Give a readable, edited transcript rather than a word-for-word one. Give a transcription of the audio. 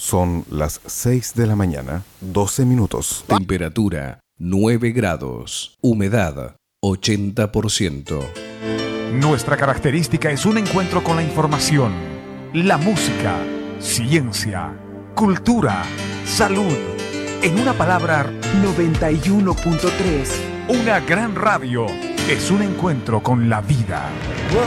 Son las 6 de la mañana, 12 minutos. Temperatura 9 grados. Humedad 80%. Nuestra característica es un encuentro con la información, la música, ciencia, cultura, salud. En una palabra, 91.3. una gran radio es un encuentro con la vida.